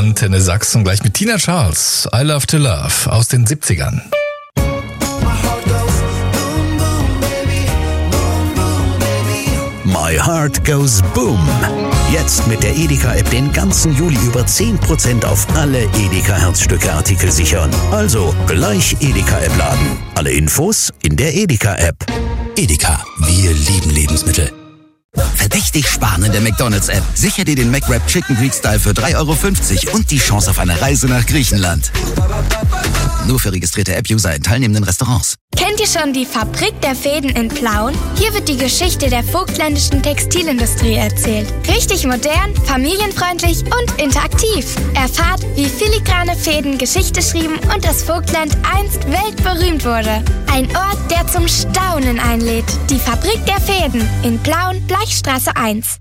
Antenne Sachsen, gleich mit Tina Charles, I Love to Love aus den 70ern. My Heart Goes Boom. Jetzt mit der Edeka-App den ganzen Juli über 10% auf alle Edeka-Herzstücke-Artikel sichern. Also gleich Edeka-App laden. Alle Infos in der Edeka-App. Edeka, wir lieben Lebensmittel. Verdächtig sparen in der McDonald's-App. Sicher dir den McWrap Chicken Greek Style für 3,50 € und die Chance auf eine Reise nach Griechenland. Nur für registrierte App-User in teilnehmenden Restaurants. Kennt ihr schon die Fabrik der Fäden in Plauen? Hier wird die Geschichte der vogtländischen Textilindustrie erzählt. Richtig modern, familienfreundlich und interaktiv. Erfahrt, wie filigrane Fäden Geschichte schrieben und das Vogtland einst weltberühmt wurde. Ein Ort, der zum Staunen einlädt. Die Fabrik der Fäden in Plauen, Bleichstraße 1.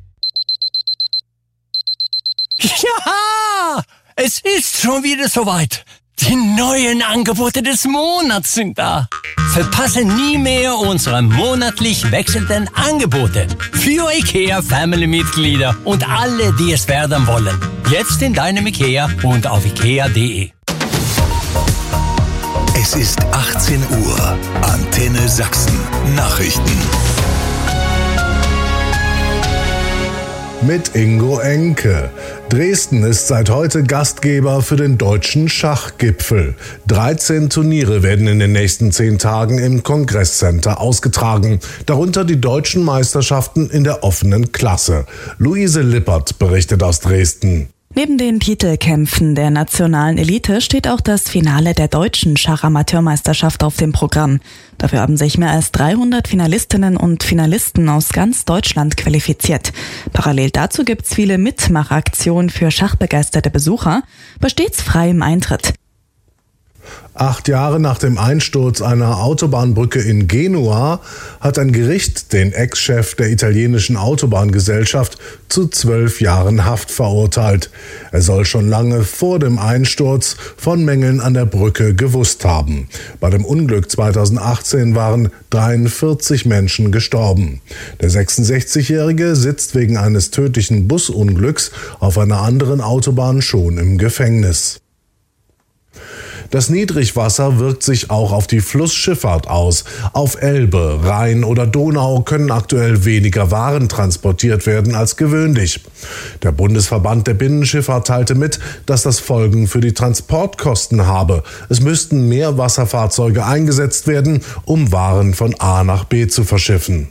Ja, es ist schon wieder soweit. Die neuen Angebote des Monats sind da. Verpasse nie mehr unsere monatlich wechselnden Angebote für IKEA Family-Mitglieder und alle, die es werden wollen. Jetzt in deinem IKEA und auf ikea.de. Es ist 18 Uhr. Antenne Sachsen. Nachrichten. Mit Ingo Enke. Dresden ist seit heute Gastgeber für den Deutschen Schachgipfel. 13 Turniere werden in den nächsten 10 Tagen im Kongresscenter ausgetragen. Darunter die deutschen Meisterschaften in der offenen Klasse. Luise Lippert berichtet aus Dresden. Neben den Titelkämpfen der nationalen Elite steht auch das Finale der deutschen Schachamateurmeisterschaft auf dem Programm. Dafür haben sich mehr als 300 Finalistinnen und Finalisten aus ganz Deutschland qualifiziert. Parallel dazu gibt's viele Mitmachaktionen für schachbegeisterte Besucher, bei stets freiem Eintritt. 8 Jahre nach dem Einsturz einer Autobahnbrücke in Genua hat ein Gericht den Ex-Chef der italienischen Autobahngesellschaft zu 12 Jahren Haft verurteilt. Er soll schon lange vor dem Einsturz von Mängeln an der Brücke gewusst haben. Bei dem Unglück 2018 waren 43 Menschen gestorben. Der 66-Jährige sitzt wegen eines tödlichen Busunglücks auf einer anderen Autobahn schon im Gefängnis. Das Niedrigwasser wirkt sich auch auf die Flussschifffahrt aus. Auf Elbe, Rhein oder Donau können aktuell weniger Waren transportiert werden als gewöhnlich. Der Bundesverband der Binnenschifffahrt teilte mit, dass das Folgen für die Transportkosten habe. Es müssten mehr Wasserfahrzeuge eingesetzt werden, um Waren von A nach B zu verschiffen.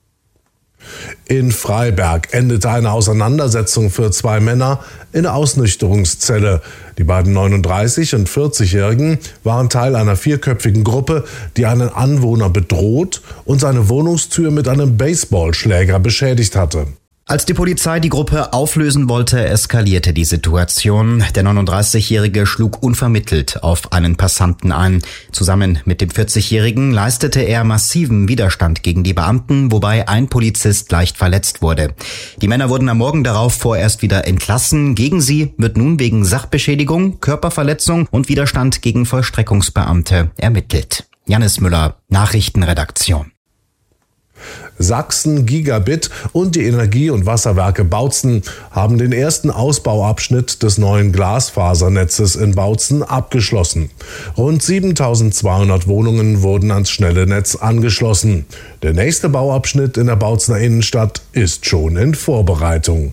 In Freiberg endete eine Auseinandersetzung für 2 Männer in der Ausnüchterungszelle. Die beiden 39- und 40-Jährigen waren Teil einer 4-köpfigen Gruppe, die einen Anwohner bedroht und seine Wohnungstür mit einem Baseballschläger beschädigt hatte. Als die Polizei die Gruppe auflösen wollte, eskalierte die Situation. Der 39-Jährige schlug unvermittelt auf einen Passanten ein. Zusammen mit dem 40-Jährigen leistete er massiven Widerstand gegen die Beamten, wobei ein Polizist leicht verletzt wurde. Die Männer wurden am Morgen darauf vorerst wieder entlassen. Gegen sie wird nun wegen Sachbeschädigung, Körperverletzung und Widerstand gegen Vollstreckungsbeamte ermittelt. Jannis Müller, Nachrichtenredaktion. Sachsen, Gigabit und die Energie- und Wasserwerke Bautzen haben den ersten Ausbauabschnitt des neuen Glasfasernetzes in Bautzen abgeschlossen. Rund 7.200 Wohnungen wurden ans schnelle Netz angeschlossen. Der nächste Bauabschnitt in der Bautzener Innenstadt ist schon in Vorbereitung.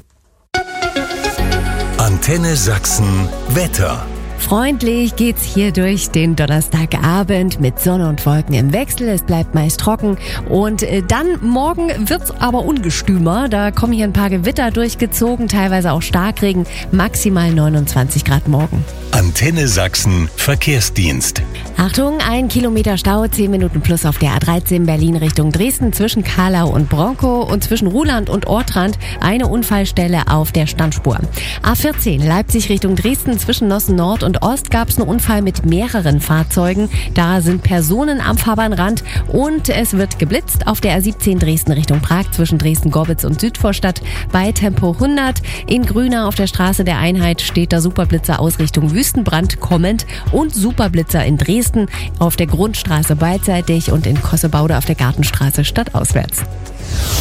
Antenne Sachsen Wetter. Freundlich geht's hier durch den Donnerstagabend mit Sonne und Wolken im Wechsel. Es bleibt meist trocken und dann morgen wird's aber ungestümer. Da kommen hier ein paar Gewitter durchgezogen, teilweise auch Starkregen, maximal 29 Grad morgen. Antenne Sachsen Verkehrsdienst. Achtung, 1 Kilometer Stau, 10 Minuten plus auf der A13 Berlin Richtung Dresden zwischen Kahlau und Bronkow und zwischen Ruhland und Ortrand eine Unfallstelle auf der Standspur. A14 Leipzig Richtung Dresden zwischen Nossen Nord und Ost gab es einen Unfall mit mehreren Fahrzeugen. Da sind Personen am Fahrbahnrand und es wird geblitzt auf der A17 Dresden Richtung Prag zwischen Dresden-Gorbitz und Südvorstadt bei Tempo 100. In Grünau auf der Straße der Einheit steht der Superblitzer aus Richtung Wüstenbrand kommend und Superblitzer in Dresden auf der Grundstraße beidseitig und in Kossebaude auf der Gartenstraße stadtauswärts.